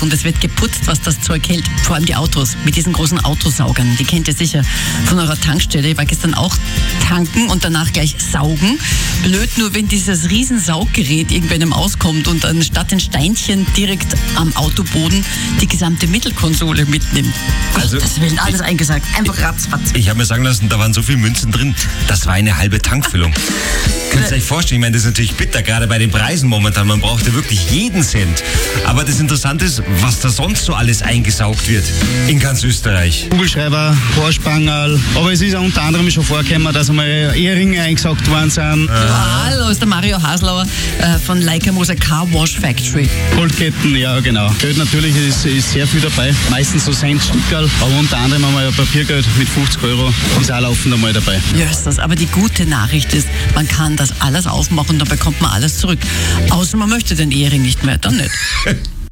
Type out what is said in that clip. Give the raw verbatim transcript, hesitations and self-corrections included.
und es wird geputzt, was das Zeug hält. Vor allem die Autos mit diesen großen Autosaugern. Die kennt ihr sicher von eurer Tankstelle. Ich war gestern auch tanken und danach gleich saugen. Blöd nur, wenn dieses riesen Sauggerät irgendwann auskommt und anstatt ein Steinchen direkt am Autoboden die gesamte Mittelkonsole mitnimmt. Also, das will alles eingesagt. Einfach ratzfatz. Ich habe mir sagen lassen, da waren so viele Münzen drin, das war eine halbe Tankfüllung. Könnt ihr euch vorstellen, ich meine, das ist natürlich bitter, gerade bei den Preisen momentan. Man braucht ja wirklich jeden Cent. Aber das Interessante ist, was da sonst so alles eingesaugt wird in ganz Österreich. Kugelschreiber, Haarspangerl. Aber es ist auch unter anderem schon vorgekommen, dass einmal Eheringe eingesaugt worden sind. Ja, hallo, ist der Mario Haslauer äh, von Leica Moser Car Wash Factory. Goldketten, ja genau. Geld natürlich ist, ist sehr viel dabei. Meistens so Centstückerl, aber unter anderem einmal ein Papiergeld mit fünfzig Euro ist auch laufend einmal dabei. Ja, ist das. Aber die gute Nachricht ist, man kann das alles aufmachen und dann bekommt man alles zurück. Außer man möchte den Ehering nicht mehr, dann nicht.